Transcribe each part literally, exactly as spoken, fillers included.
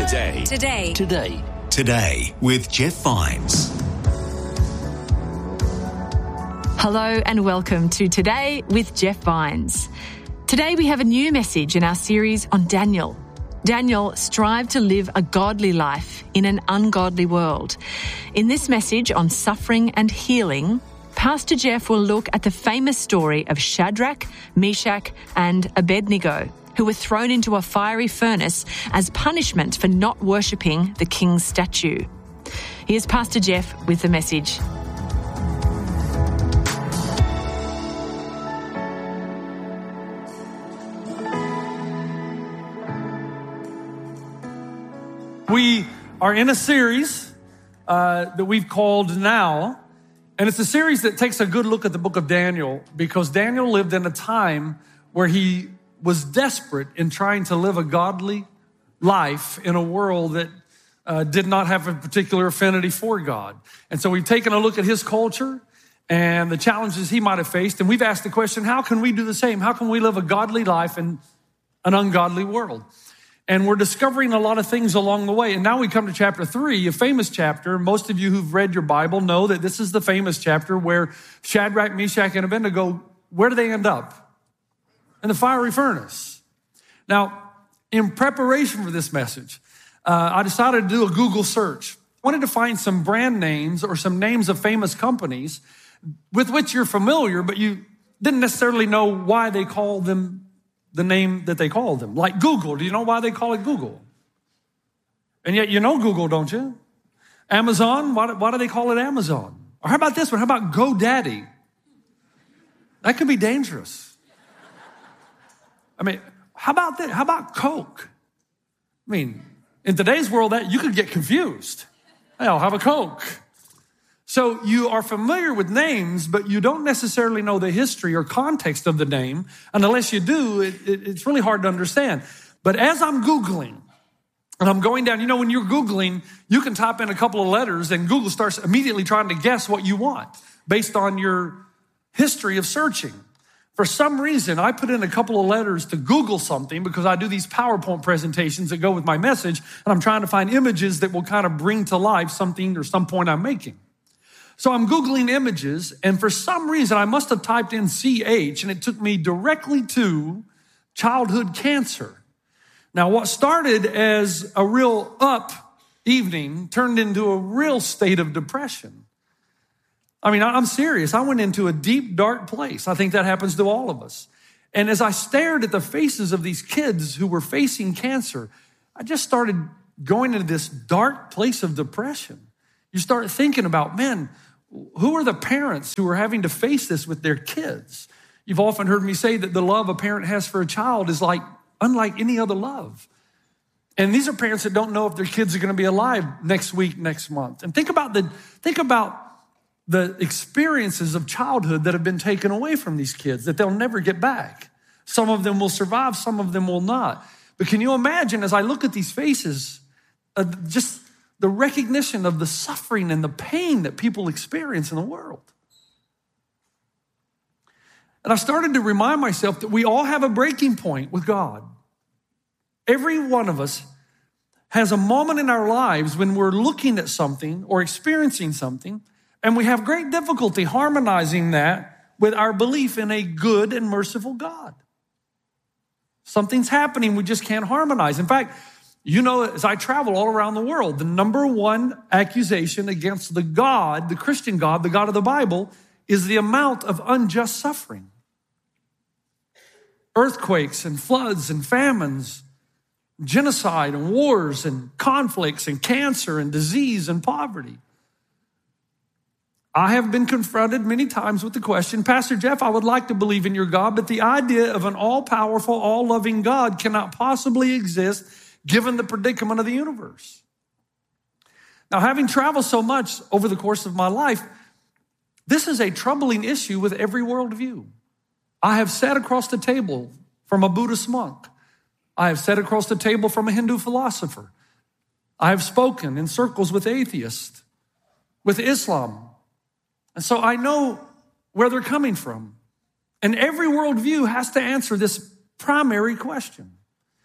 Today. Today. Today. Today with Jeff Vines. Hello and welcome to Today with Jeff Vines. Today we have a new message in our series on Daniel. Daniel strived to live a godly life in an ungodly world. In this message on suffering and healing, Pastor Jeff will look at the famous story of Shadrach, Meshach, and Abednego, who were thrown into a fiery furnace as punishment for not worshipping the king's statue. Here's Pastor Jeff with the message. We are in a series uh, that we've called Now, and it's a series that takes a good look at the book of Daniel, because Daniel lived in a time where he was desperate in trying to live a godly life in a world that uh, did not have a particular affinity for God. And so we've taken a look at his culture and the challenges he might have faced, and we've asked the question, how can we do the same? How can we live a godly life in an ungodly world? And we're discovering a lot of things along the way. And now we come to chapter three, a famous chapter. Most of you who've read your Bible know that this is the famous chapter where Shadrach, Meshach, and Abednego, where do they end up? In the fiery furnace. Now, in preparation for this message, uh, I decided to do a Google search. I wanted to find some brand names or some names of famous companies with which you're familiar, but you didn't necessarily know why they call them the name that they call them. Like Google. Do you know why they call it Google? And yet you know Google, don't you? Amazon, why, why do they call it Amazon? Or how about this one? How about GoDaddy? That could be dangerous. I mean, how about that? How about Coke? I mean, in today's world, that you could get confused. Hey, I'll have a Coke. So you are familiar with names, but you don't necessarily know the history or context of the name. And unless you do, it, it, it's really hard to understand. But as I'm Googling, and I'm going down, you know, when you're Googling, you can type in a couple of letters and Google starts immediately trying to guess what you want based on your history of searching. For some reason, I put in a couple of letters to Google something because I do these PowerPoint presentations that go with my message, and I'm trying to find images that will kind of bring to life something or some point I'm making. So I'm Googling images, and for some reason, I must have typed in C H, and it took me directly to childhood cancer. Now, what started as a real up evening turned into a real state of depression. I mean, I'm serious. I went into a deep, dark place. I think that happens to all of us. And as I stared at the faces of these kids who were facing cancer, I just started going into this dark place of depression. You start thinking about, man, who are the parents who are having to face this with their kids? You've often heard me say that the love a parent has for a child is like unlike any other love. And these are parents that don't know if their kids are going to be alive next week, next month. And think about the think about the experiences of childhood that have been taken away from these kids that they'll never get back. Some of them will survive, some of them will not. But can you imagine, as I look at these faces, uh, just the recognition of the suffering and the pain that people experience in the world? And I started to remind myself that we all have a breaking point with God. Every one of us has a moment in our lives when we're looking at something or experiencing something, and we have great difficulty harmonizing that with our belief in a good and merciful God. Something's happening we just can't harmonize. In fact, you know, as I travel all around the world, the number one accusation against the God, the Christian God, the God of the Bible, is the amount of unjust suffering. Earthquakes and floods and famines, genocide and wars and conflicts and cancer and disease and poverty. I have been confronted many times with the question, Pastor Jeff, I would like to believe in your God, but the idea of an all-powerful, all-loving God cannot possibly exist given the predicament of the universe. Now, having traveled so much over the course of my life, this is a troubling issue with every worldview. I have sat across the table from a Buddhist monk. I have sat across the table from a Hindu philosopher. I have spoken in circles with atheists, with Islam. And so I know where they're coming from. And every worldview has to answer this primary question.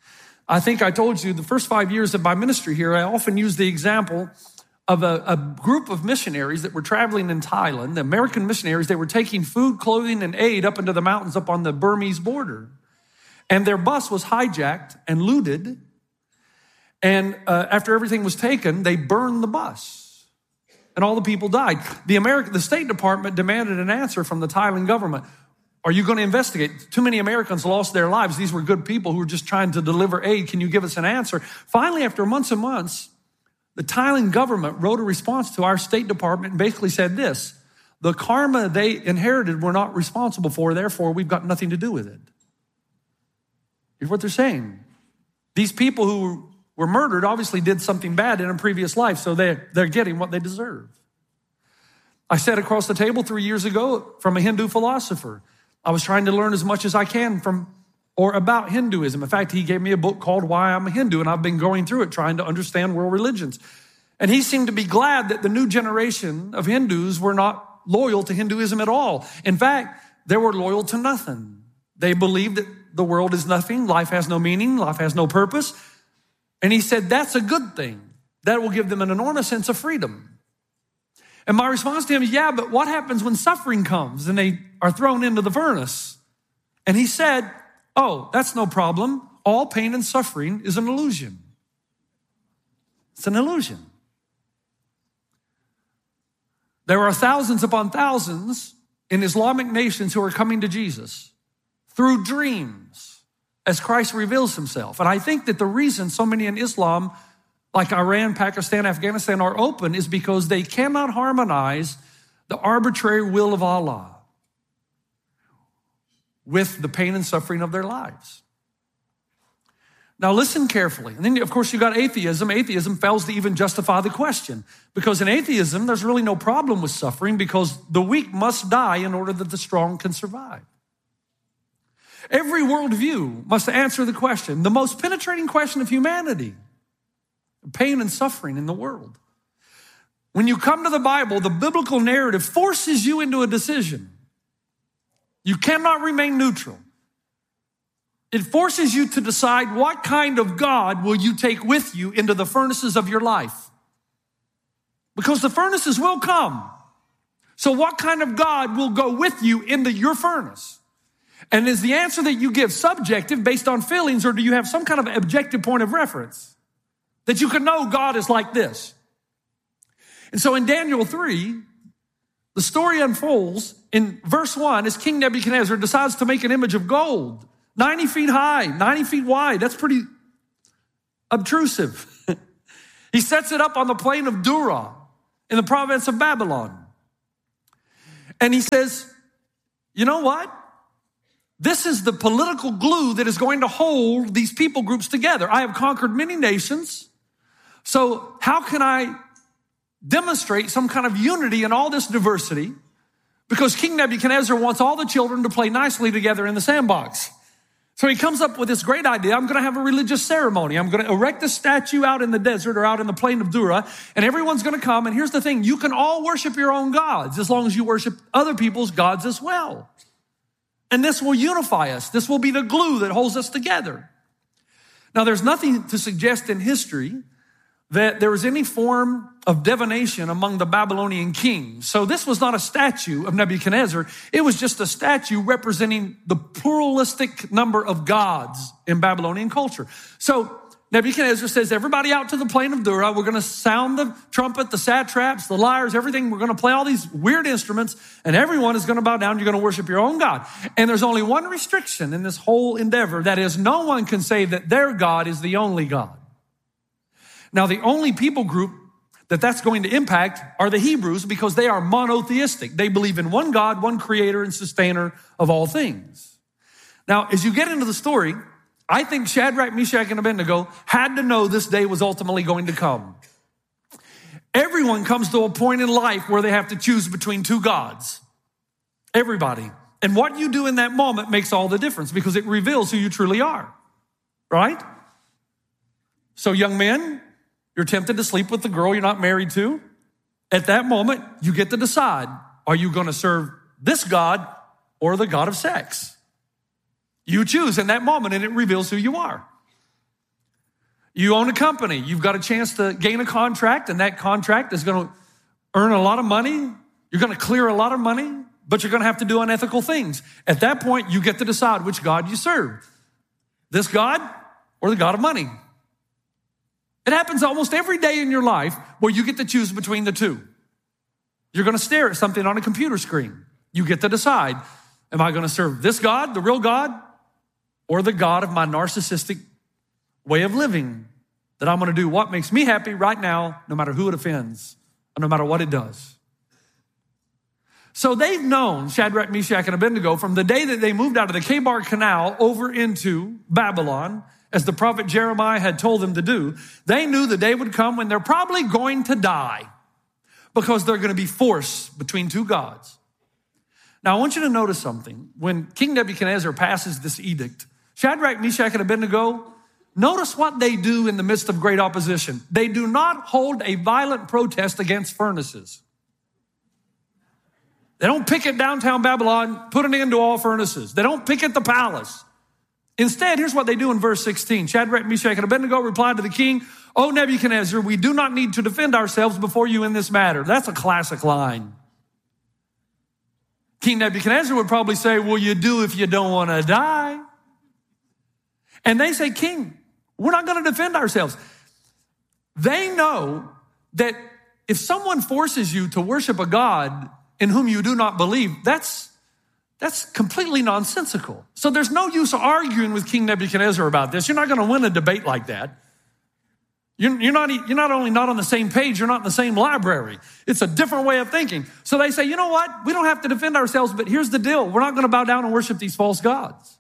I think I told you the first five years of my ministry here, I often use the example of a, a group of missionaries that were traveling in Thailand, the American missionaries. They were taking food, clothing, and aid up into the mountains up on the Burmese border. And their bus was hijacked and looted. And uh, after everything was taken, they burned the bus. And all the people died. The American, the State Department demanded an answer from the Thailand government. Are you going to investigate? Too many Americans lost their lives. These were good people who were just trying to deliver aid. Can you give us an answer? Finally, after months and months, the Thailand government wrote a response to our State Department and basically said this: the karma they inherited we're not responsible for, therefore we've got nothing to do with it. Here's what they're saying. These people who were murdered obviously did something bad in a previous life, so they're, they're getting what they deserve. I sat across the table three years ago from a Hindu philosopher. I was trying to learn as much as I can from or about Hinduism. In fact, he gave me a book called Why I'm a Hindu, and I've been going through it trying to understand world religions. And he seemed to be glad that the new generation of Hindus were not loyal to Hinduism at all. In fact, they were loyal to nothing. They believed that the world is nothing, life has no meaning, life has no purpose. And he said, that's a good thing. That will give them an enormous sense of freedom. And my response to him is, yeah, but what happens when suffering comes and they are thrown into the furnace? And he said, oh, that's no problem. All pain and suffering is an illusion. It's an illusion. There are thousands upon thousands in Islamic nations who are coming to Jesus through dreams as Christ reveals himself. And I think that the reason so many in Islam, like Iran, Pakistan, Afghanistan, are open is because they cannot harmonize the arbitrary will of Allah with the pain and suffering of their lives. Now listen carefully. And then, of course, you got atheism. Atheism fails to even justify the question. Because in atheism, there's really no problem with suffering because the weak must die in order that the strong can survive. Every worldview must answer the question, the most penetrating question of humanity, pain and suffering in the world. When you come to the Bible, the biblical narrative forces you into a decision. You cannot remain neutral. It forces you to decide what kind of God will you take with you into the furnaces of your life. Because the furnaces will come. So what kind of God will go with you into your furnace? And is the answer that you give subjective based on feelings, or do you have some kind of objective point of reference that you can know God is like this? And so in Daniel three, the story unfolds in verse one as King Nebuchadnezzar decides to make an image of gold, ninety feet high, ninety feet wide. That's pretty obtrusive. He sets it up on the plain of Dura in the province of Babylon. And he says, you know what? This is the political glue that is going to hold these people groups together. I have conquered many nations. So how can I demonstrate some kind of unity in all this diversity? Because King Nebuchadnezzar wants all the children to play nicely together in the sandbox. So he comes up with this great idea. I'm going to have a religious ceremony. I'm going to erect a statue out in the desert or out in the plain of Dura, and everyone's going to come. And here's the thing. You can all worship your own gods as long as you worship other people's gods as well. And this will unify us. This will be the glue that holds us together. Now, there's nothing to suggest in history that there was any form of divination among the Babylonian kings. So this was not a statue of Nebuchadnezzar. It was just a statue representing the pluralistic number of gods in Babylonian culture. So Nebuchadnezzar says, everybody out to the plain of Dura. We're going to sound the trumpet, the satraps, the lyres, everything. We're going to play all these weird instruments, and everyone is going to bow down. You're going to worship your own God. And there's only one restriction in this whole endeavor. That is, no one can say that their God is the only God. Now, the only people group that that's going to impact are the Hebrews because they are monotheistic. They believe in one God, one creator and sustainer of all things. Now, as you get into the story, I think Shadrach, Meshach, and Abednego had to know this day was ultimately going to come. Everyone comes to a point in life where they have to choose between two gods. Everybody. And what you do in that moment makes all the difference because it reveals who you truly are. Right? So young men, you're tempted to sleep with the girl you're not married to. At that moment, you get to decide, are you going to serve this God or the God of sex? You choose in that moment, and it reveals who you are. You own a company. You've got a chance to gain a contract, and that contract is going to earn a lot of money. You're going to clear a lot of money, but you're going to have to do unethical things. At that point, you get to decide which God you serve. This God or the God of money. It happens almost every day in your life where you get to choose between the two. You're going to stare at something on a computer screen. You get to decide, am I going to serve this God, the real God, or the God of my narcissistic way of living, that I'm going to do what makes me happy right now, no matter who it offends, or no matter what it does. So they've known Shadrach, Meshach, and Abednego from the day that they moved out of the Kebar Canal over into Babylon, as the prophet Jeremiah had told them to do. They knew the day would come when they're probably going to die because they're going to be forced between two gods. Now, I want you to notice something. When King Nebuchadnezzar passes this edict, Shadrach, Meshach, and Abednego, notice what they do in the midst of great opposition. They do not hold a violent protest against furnaces. They don't picket downtown Babylon, put an end to all furnaces. They don't picket the palace. Instead, here's what they do in verse sixteen. Shadrach, Meshach, and Abednego replied to the king, "O Nebuchadnezzar, we do not need to defend ourselves before you in this matter." That's a classic line. King Nebuchadnezzar would probably say, "Well, you do if you don't want to die." And they say, "King, we're not going to defend ourselves." They know that if someone forces you to worship a God in whom you do not believe, that's That's completely nonsensical. So there's no use arguing with King Nebuchadnezzar about this. You're not going to win a debate like that. You're, you're, not, you're not only not on the same page, you're not in the same library. It's a different way of thinking. So they say, you know what? We don't have to defend ourselves, but here's the deal. We're not going to bow down and worship these false gods.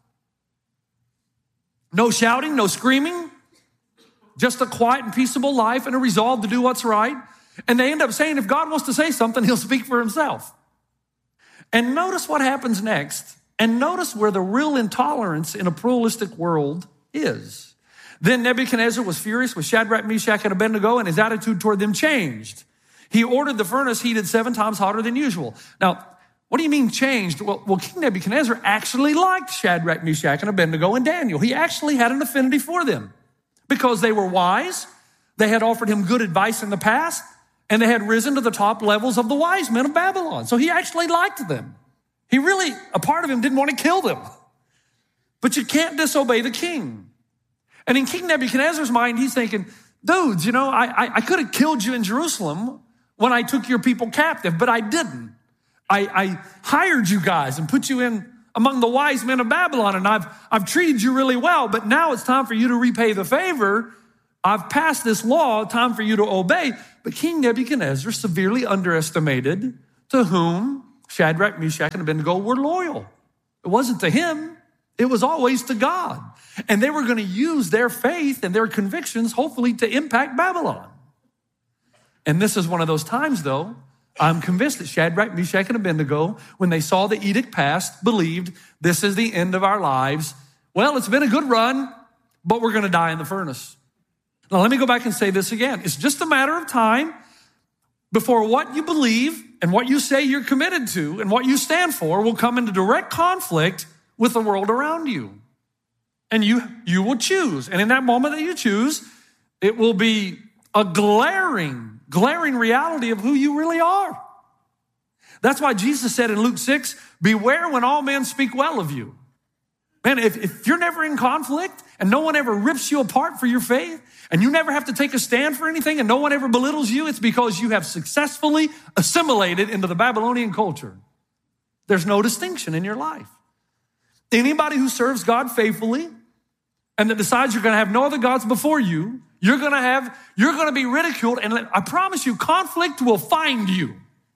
No shouting, no screaming, just a quiet and peaceable life and a resolve to do what's right. And they end up saying if God wants to say something, he'll speak for himself. And notice what happens next, and notice where the real intolerance in a pluralistic world is. Then Nebuchadnezzar was furious with Shadrach, Meshach, and Abednego, and his attitude toward them changed. He ordered the furnace heated seven times hotter than usual. Now, what do you mean changed? Well, well, King Nebuchadnezzar actually liked Shadrach, Meshach, and Abednego and Daniel. He actually had an affinity for them because they were wise. They had offered him good advice in the past. And they had risen to the top levels of the wise men of Babylon. So he actually liked them. He really, a part of him didn't want to kill them. But you can't disobey the king. And in King Nebuchadnezzar's mind, he's thinking, dudes, you know, I, I, I could have killed you in Jerusalem when I took your people captive, but I didn't. I, I hired you guys and put you in among the wise men of Babylon, and I've, I've treated you really well, but now it's time for you to repay the favor. I've passed this law, time for you to obey. But King Nebuchadnezzar severely underestimated to whom Shadrach, Meshach, and Abednego were loyal. It wasn't to him. It was always to God. And they were going to use their faith and their convictions, hopefully, to impact Babylon. And this is one of those times, though, I'm convinced that Shadrach, Meshach, and Abednego, when they saw the edict passed, believed this is the end of our lives. Well, it's been a good run, but we're going to die in the furnace. Now, let me go back and say this again. It's just a matter of time before what you believe and what you say you're committed to and what you stand for will come into direct conflict with the world around you. And you, you will choose. And in that moment that you choose, it will be a glaring, glaring reality of who you really are. That's why Jesus said in Luke six, beware when all men speak well of you. Man, if, if you're never in conflict and no one ever rips you apart for your faith and you never have to take a stand for anything and no one ever belittles you, it's because you have successfully assimilated into the Babylonian culture. There's no distinction in your life. Anybody who serves God faithfully and that decides you're going to have no other gods before you, you're going to have, you're going to be ridiculed. And I promise you, conflict will find you.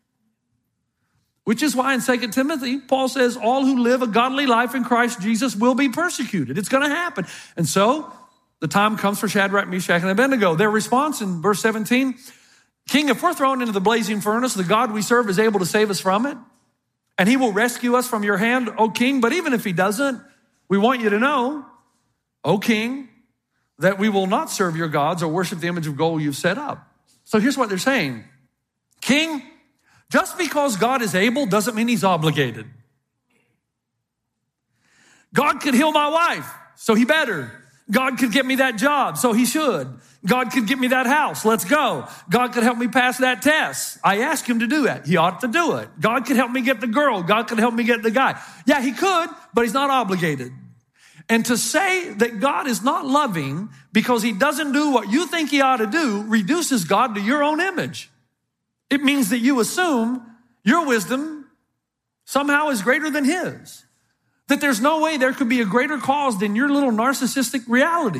Which is why in Second Timothy, Paul says, all who live a godly life in Christ Jesus will be persecuted. It's going to happen. And so the time comes for Shadrach, Meshach, and Abednego. Their response in verse seventeen, King, if we're thrown into the blazing furnace, the God we serve is able to save us from it. And he will rescue us from your hand, O king. But even if he doesn't, we want you to know, O king, that we will not serve your gods or worship the image of gold you've set up. So here's what they're saying. King, just because God is able doesn't mean he's obligated. God could heal my wife, so he better. God could get me that job, so he should. God could get me that house. Let's go. God could help me pass that test. I asked him to do that. He ought to do it. God could help me get the girl. God could help me get the guy. Yeah, he could, but he's not obligated. And to say that God is not loving because he doesn't do what you think he ought to do reduces God to your own image. It means that you assume your wisdom somehow is greater than his. That there's no way there could be a greater cause than your little narcissistic reality.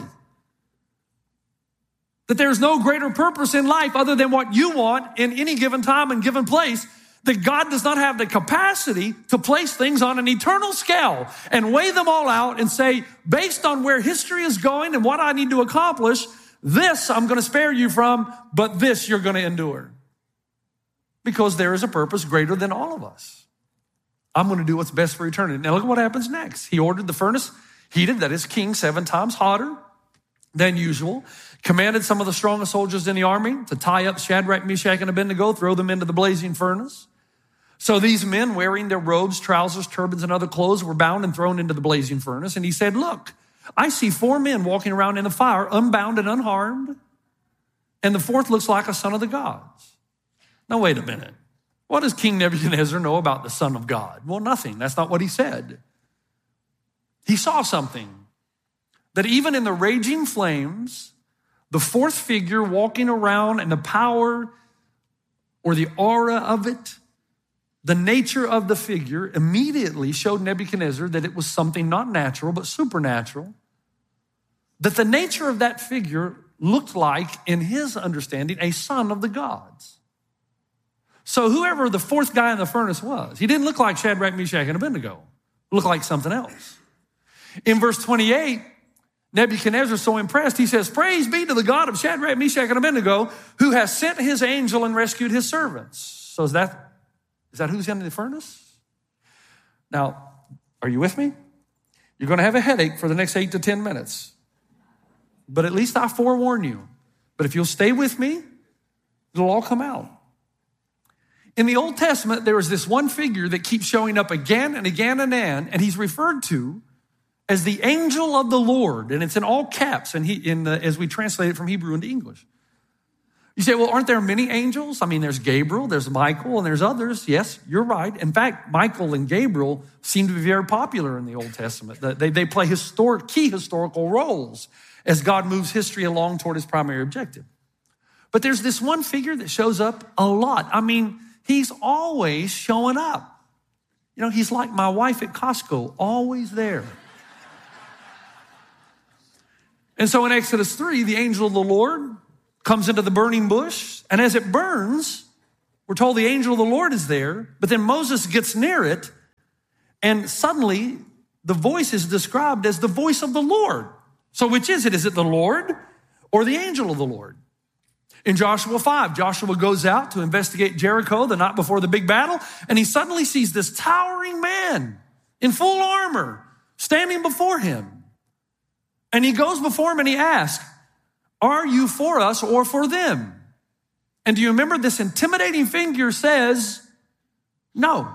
That there's no greater purpose in life other than what you want in any given time and given place. That God does not have the capacity to place things on an eternal scale and weigh them all out and say, based on where history is going and what I need to accomplish, this I'm going to spare you from, but this you're going to endure. Because there is a purpose greater than all of us. I'm going to do what's best for eternity. Now look at what happens next. He ordered the furnace heated, that is king, seven times hotter than usual. Commanded some of the strongest soldiers in the army to tie up Shadrach, Meshach, and Abednego, throw them into the blazing furnace. So these men, wearing their robes, trousers, turbans, and other clothes, were bound and thrown into the blazing furnace. And he said, look, I see four men walking around in the fire, unbound and unharmed. And the fourth looks like a son of the gods. Now, wait a minute. What does King Nebuchadnezzar know about the Son of God? Well, nothing. That's not what he said. He saw something. That even in the raging flames, the fourth figure walking around and the power or the aura of it, the nature of the figure immediately showed Nebuchadnezzar that it was something not natural, but supernatural. That the nature of that figure looked like, in his understanding, a son of the gods. So whoever the fourth guy in the furnace was, he didn't look like Shadrach, Meshach, and Abednego. He looked like something else. In verse twenty-eight, Nebuchadnezzar is so impressed, he says, praise be to the God of Shadrach, Meshach, and Abednego, who has sent his angel and rescued his servants. So is that, is that who's in the furnace? Now, are you with me? You're going to have a headache for the next eight to ten minutes. But at least I forewarn you. But if you'll stay with me, it'll all come out. In the Old Testament, there is this one figure that keeps showing up again and again and again, and he's referred to as the angel of the Lord, and it's in all caps and he, in the, as we translate it from Hebrew into English. You say, well, aren't there many angels? I mean, there's Gabriel, there's Michael, and there's others. Yes, you're right. In fact, Michael and Gabriel seem to be very popular in the Old Testament. They, they play historic, key historical roles as God moves history along toward his primary objective. But there's this one figure that shows up a lot. I mean, he's always showing up. You know, he's like my wife at Costco, always there. And so in Exodus three, the angel of the Lord comes into the burning bush, and as it burns, we're told the angel of the Lord is there, but then Moses gets near it, and suddenly the voice is described as the voice of the Lord. So which is it? Is it the Lord or the angel of the Lord? In Joshua five, Joshua goes out to investigate Jericho the night before the big battle, and he suddenly sees this towering man in full armor standing before him. And he goes before him and he asks, are you for us or for them? And do you remember this intimidating figure says, no.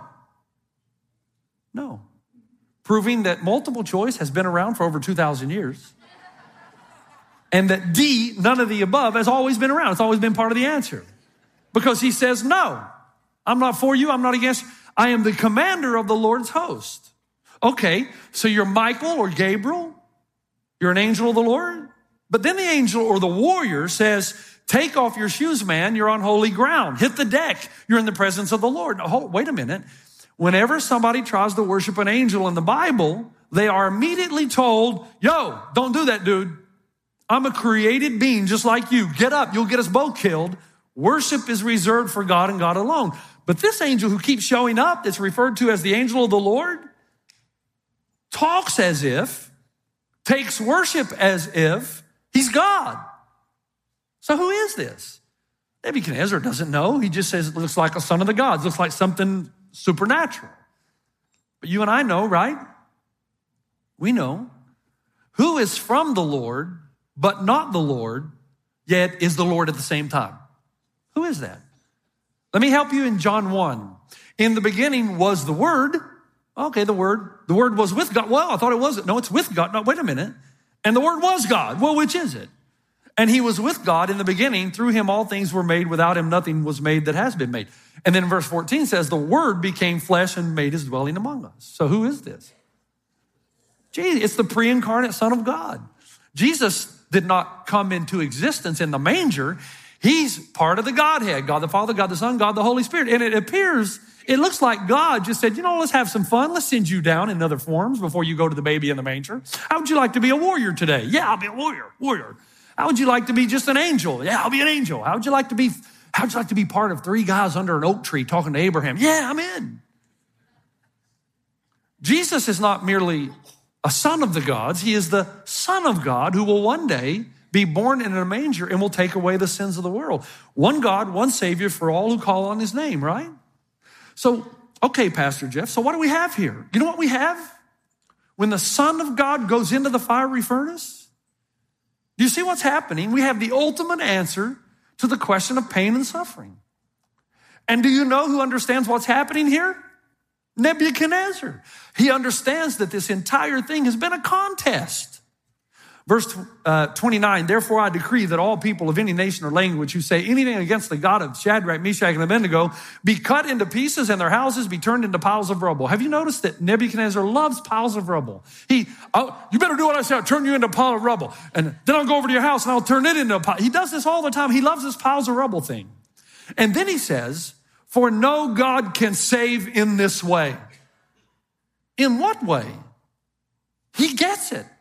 No. Proving that multiple choice has been around for over two thousand years. And that D, none of the above, has always been around. It's always been part of the answer. Because he says, no, I'm not for you. I'm not against you. I am the commander of the Lord's host. Okay, so you're Michael or Gabriel. You're an angel of the Lord. But then the angel or the warrior says, take off your shoes, man. You're on holy ground. Hit the deck. You're in the presence of the Lord. Oh, wait a minute. Whenever somebody tries to worship an angel in the Bible, they are immediately told, yo, don't do that, dude. I'm a created being just like you. Get up. You'll get us both killed. Worship is reserved for God and God alone. But this angel who keeps showing up, that's referred to as the angel of the Lord, talks as if, takes worship as if he's God. So who is this? Nebuchadnezzar doesn't know. He just says it looks like a son of the gods. Looks like something supernatural. But you and I know, right? We know who is from the Lord, but not the Lord, yet is the Lord at the same time. Who is that? Let me help you in John one. In the beginning was the Word. Okay, the Word. The Word was with God. Well, I thought it wasn't. No, it's with God. No, wait a minute. And the Word was God. Well, which is it? And he was with God in the beginning. Through him all things were made. Without him nothing was made that has been made. And then verse fourteen says, the Word became flesh and made his dwelling among us. So who is this? Jesus. It's the pre-incarnate Son of God. Jesus did not come into existence in the manger. He's part of the Godhead, God the Father, God the Son, God the Holy Spirit. And it appears, it looks like God just said, you know, let's have some fun. Let's send you down in other forms before you go to the baby in the manger. How would you like to be a warrior today? Yeah, I'll be a warrior, warrior. How would you like to be just an angel? Yeah, I'll be an angel. How would you like to be, how would you like to be part of three guys under an oak tree talking to Abraham? Yeah, I'm in. Jesus is not merely a son of the gods. He is the Son of God who will one day be born in a manger and will take away the sins of the world. One God, one Savior for all who call on his name, right? So, okay, Pastor Jeff, so what do we have here? You know what we have? When the Son of God goes into the fiery furnace, do you see what's happening? We have the ultimate answer to the question of pain and suffering. And do you know who understands what's happening here? Nebuchadnezzar. He understands that this entire thing has been a contest. Verse uh, twenty-nine, therefore I decree that all people of any nation or language who say anything against the God of Shadrach, Meshach, and Abednego be cut into pieces and their houses be turned into piles of rubble. Have you noticed that Nebuchadnezzar loves piles of rubble? He, oh, you better do what I say, I'll turn you into a pile of rubble. And then I'll go over to your house and I'll turn it into a pile. He does this all the time. He loves this piles of rubble thing. And then he says, for no God can save in this way. In what way? He gets it.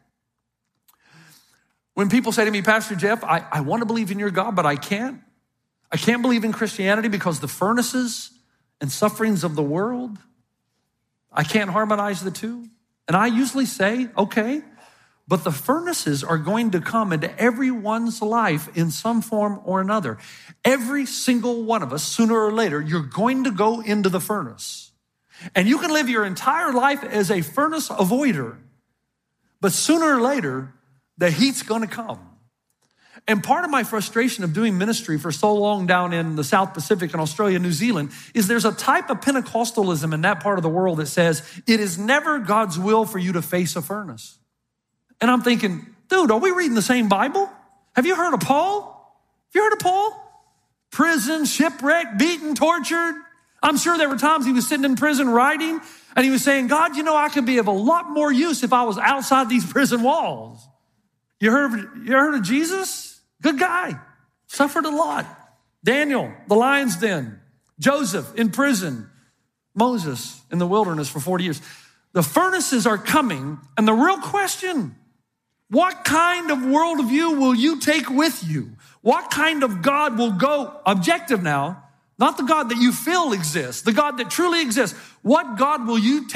When people say to me, Pastor Jeff, I, I want to believe in your God, but I can't. I can't believe in Christianity because the furnaces and sufferings of the world, I can't harmonize the two. And I usually say, okay, but the furnaces are going to come into everyone's life in some form or another. Every single one of us, sooner or later, you're going to go into the furnace. And you can live your entire life as a furnace avoider, but sooner or later, the heat's going to come. And part of my frustration of doing ministry for so long down in the South Pacific and Australia, New Zealand, is there's a type of Pentecostalism in that part of the world that says it is never God's will for you to face a furnace. And I'm thinking, dude, are we reading the same Bible? Have you heard of Paul? Have you heard of Paul? Prison, shipwrecked, beaten, tortured. I'm sure there were times he was sitting in prison writing and he was saying, God, you know, I could be of a lot more use if I was outside these prison walls. You heard, of, you heard of Jesus? Good guy. Suffered a lot. Daniel, the lion's den. Joseph in prison. Moses in the wilderness for forty years. The furnaces are coming. And the real question, what kind of worldview will you take with you? What kind of God will go objective now? Not the God that you feel exists, the God that truly exists. What God will you take